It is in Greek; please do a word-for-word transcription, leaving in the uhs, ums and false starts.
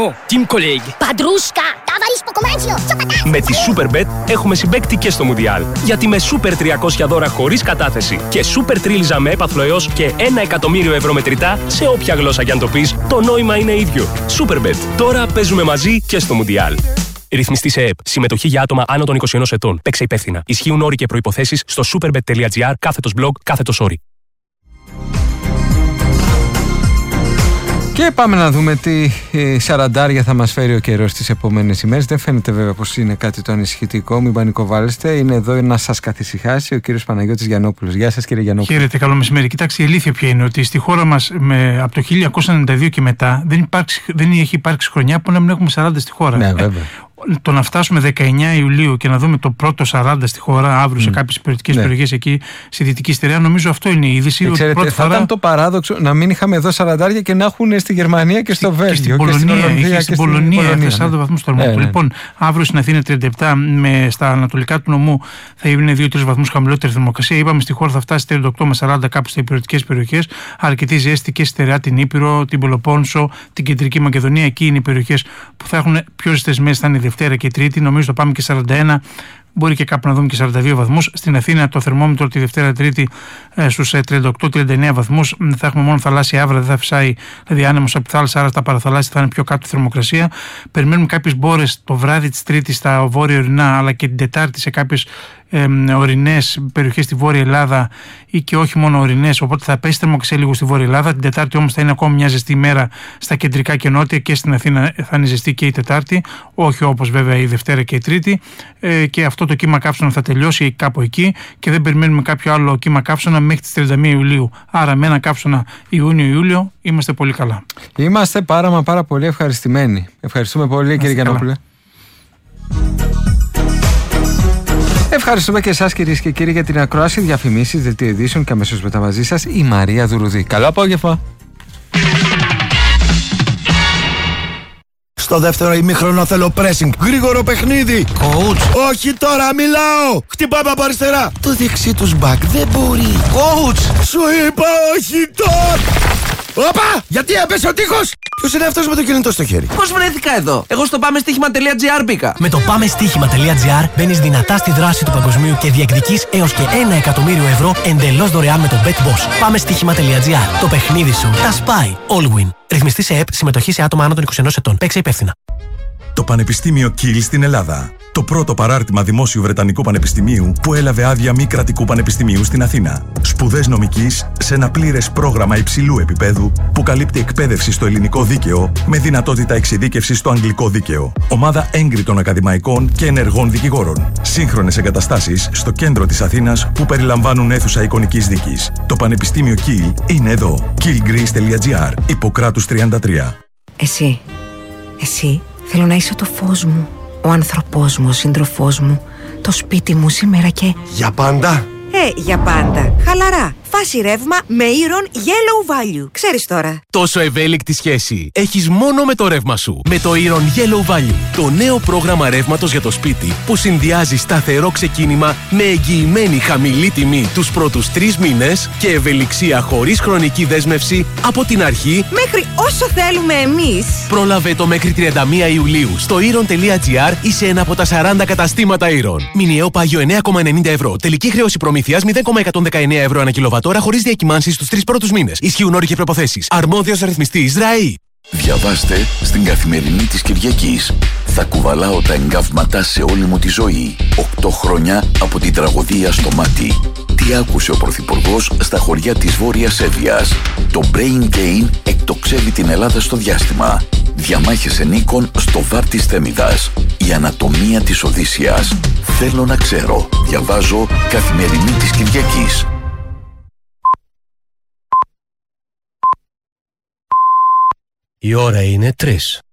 Amico, team colleague. Padrusca, tavarispo commercio. Με τη Superbet έχουμε συμπαίκτη και στο Μουντιάλ. Γιατί με Super τριακόσια δώρα χωρίς κατάθεση και Super τρίλιζα με έπαθλο έως και ένα εκατομμύριο ευρώ μετρητά σε όποια γλώσσα κι αν το πεις, το νόημα είναι ίδιο. Superbet. Τώρα παίζουμε μαζί και στο Μουντιάλ. Ρυθμιστή σε ΕΕΠ. Συμμετοχή για άτομα άνω των είκοσι ένα ετών. Παίξε υπεύθυνα. Ισχύουν όροι και προϋποθέσεις στο superbet.gr κάθετος blog κάθετος όροι. Και πάμε να δούμε τι σαραντάρια θα μας φέρει ο καιρός τις επόμενες ημέρες. Δεν φαίνεται βέβαια πως είναι κάτι το ανησυχητικό, μην πανικοβάλλεστε. Είναι εδώ να σας καθησυχάσει ο κύριος Παναγιώτης Γιαννόπουλος. Γεια σας κύριε Γιαννόπουλο. Χαίρετε, καλό μεσημέρι. Κοιτάξτε, η αλήθεια ποια είναι ότι στη χώρα μας με, από το χίλια εννιακόσια ενενήντα δύο και μετά δεν, υπάρξει, δεν έχει υπάρξει χρονιά που να μην έχουμε σαράντα στη χώρα. Ναι, βέβαια. Το να φτάσουμε δεκαεννέα Ιουλίου και να δούμε το πρώτο σαράντα στη χώρα αύριο mm. σε κάποιες περιοχές ναι. περιοχές εκεί στη Δυτική Στερεά, νομίζω αυτό είναι η είδηση. Ξέρετε, θα φορά... ήταν το παράδοξο να μην είχαμε εδώ σαραντάρια και να έχουν στη Γερμανία και στο Βέλγιο. Και στην Πολωνία, και και στην Πολωνία σαράντα βαθμούς θερμοκρασία. Ναι, ναι. Λοιπόν, αύριο στην Αθήνα τριάντα επτά, με, στα ανατολικά του νομού θα είναι δύο τρεις βαθμούς χαμηλότερη θερμοκρασία. Είπαμε στη χώρα θα φτάσει τριάντα οκτώ με σαράντα κάπου στις υπηρετικές περιοχές. Αρκετή ζέστη και στη Στερεά, την Ήπειρο, την Πελοπόννησο, την Κεντρική Μακεδονία. Εκεί είναι οι περιοχές που θα έχουν πιο ζεστές μέρες, θα είναι η Δευτέρα και η Τρίτη. Νομίζω θα πάμε και σαράντα ένα, μπορεί και κάπου να δούμε και σαράντα δύο βαθμούς. Στην Αθήνα το θερμόμετρο τη Δευτέρα Τρίτη ε, στους ε, τριάντα οκτώ τριάντα εννέα βαθμούς. Θα έχουμε μόνο θαλάσσια άβρα, δεν θα φυσάει δηλαδή άνεμος από τη θάλασσα, άρα στα παραθαλάσσια θα είναι πιο κάτω θερμοκρασία. Περιμένουμε κάποιες μπόρες το βράδυ της Τρίτης στα βόρεια ορεινά, αλλά και την Τετάρτη σε κάποιες ε, ορεινές περιοχές στη Βόρεια Ελλάδα ή και όχι μόνο ορεινές. Οπότε θα πέσει θερμοκρασία λίγο στη Βόρεια Ελλάδα. Την Τετάρτη όμως θα είναι ακόμη μια ζεστή ημέρα στα κεντρικά και νότια, και στην Αθήνα θα είναι ζεστή και η Τετάρτη, όχι όπως βέβαια η Δευτέρα και η Τρίτη. Ε, και αυτό το κύμα καύσωνα θα τελειώσει κάπου εκεί και δεν περιμένουμε κάποιο άλλο κύμα καύσωνα μέχρι τις τριάντα μία Ιουλίου. Άρα με ένα καύσωνα Ιούνιο-Ιούλιο είμαστε πολύ καλά. Είμαστε πάρα μα πάρα πολύ ευχαριστημένοι. Ευχαριστούμε πολύ. Είμαστε κύριε Γιαννόπουλε. Ευχαριστούμε και εσάς κυρίες και κύριοι για την ακρόαση, διαφημίσεις, δελτίο ειδήσεων και αμέσως μετά μαζί σας η Μαρία Δουρουδή. Καλό απόγευμα. Στο δεύτερο ημίχρονο θέλω pressing. Γρήγορο παιχνίδι. Coach. Όχι τώρα, μιλάω. Χτυπάμε από αριστερά. Το δεξί τους μπακ δεν μπορεί. Coach. Σου είπα όχι τώρα. Όπα! Γιατί έπεσε ο τείχος! Ποιος είναι αυτός με το κινητό στο χέρι? Πώς βρέθηκα εδώ? Εγώ στο πάμε στοίχημα τελεία τζι άρ μπήκα. Με το πάμε στοίχημα τελεία τζι άρ μπαίνεις δυνατά στη δράση του παγκοσμίου και διεκδικείς έως και ένα εκατομμύριο ευρώ εντελώς δωρεάν με το BetBoss. Πάμε στοίχημα τελεία τζι άρ. Το παιχνίδι σου τα σπάει. All win. Ρυθμιστή σε ΕΕΠ, συμμετοχή σε άτομα άνω των είκοσι ενός ετών. Παίξε υπεύθυνα. Το Πανεπιστήμιο Κιλ στην Ελλάδα. Το πρώτο παράρτημα δημόσιου Βρετανικού Πανεπιστημίου που έλαβε άδεια μη κρατικού πανεπιστημίου στην Αθήνα. Σπουδές νομικής σε ένα πλήρες πρόγραμμα υψηλού επίπεδου που καλύπτει εκπαίδευση στο ελληνικό δίκαιο με δυνατότητα εξειδίκευσης στο αγγλικό δίκαιο. Ομάδα έγκριτων ακαδημαϊκών και ενεργών δικηγόρων. Σύγχρονες εγκαταστάσεις στο κέντρο της Αθήνας που περιλαμβάνουν αίθουσα εικονικής δίκης. Το Πανεπιστήμιο Κιλ είναι εδώ. κιλ γκρις τελεία τζι άρ. Ιπποκράτους τριάντα τρία. Εσύ, εσύ θέλω να είσαι το φως μου. Ο άνθρωπός μου, ο σύντροφός μου, το σπίτι μου σήμερα και... Για πάντα! Ε, για πάντα. Χαλαρά. Φάση ρεύμα με Iron Yellow Value. Ξέρεις τώρα. Τόσο ευέλικτη σχέση έχεις μόνο με το ρεύμα σου. Με το Iron Yellow Value. Το νέο πρόγραμμα ρεύματος για το σπίτι που συνδυάζει σταθερό ξεκίνημα με εγγυημένη χαμηλή τιμή τους πρώτους τρεις μήνες και ευελιξία χωρίς χρονική δέσμευση από την αρχή μέχρι όσο θέλουμε εμείς. Πρόλαβε το μέχρι τριάντα μία Ιουλίου στο iron τελεία τζι άρ ή σε ένα από τα σαράντα καταστήματα Iron. Μηνιαίο πάγιο εννέα κόμμα ενενήντα ευρώ. Τελική χρέωση προμήθειας μηδέν κόμμα εκατόν δεκαεννέα ευρώ ανά κιλοβατόρα χωρίς διακυμάνσεις στους τρεις πρώτους μήνες. Ισχύουν όροι και προϋποθέσεις. Αρμόδιος ρυθμιστής ΡΑΗ. Διαβάστε στην Καθημερινή της Κυριακής. Θα κουβαλάω τα εγκαύματα σε όλη μου τη ζωή. Οκτώ χρόνια από την τραγωδία στο μάτι. Τι άκουσε ο Πρωθυπουργός στα χωριά της Βόρειας Εύβοιας. Το Brain Gain εκτοξεύει την Ελλάδα στο διάστημα. Διαμάχες ενίκων στο βάρ της Θέμιδας. Η ανατομία της Οδύσσιας. Θέλω να ξέρω. Διαβάζω Καθημερινή της Κυριακής. Η ώρα είναι τρεις.